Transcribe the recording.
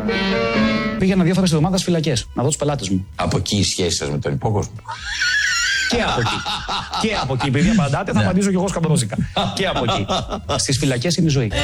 Πήγαινα 2 φορές τη εβδομάδα στις φυλακές, να δω τους πελάτες μου. Από εκεί η σχέση σας με τον υπόκοσμο. Και από εκεί. Και από εκεί. Επειδή απαντάτε, θα απαντήσω κι εγώ σκαμπρόζικα. Και από εκεί. Στις φυλακές είναι η ζωή.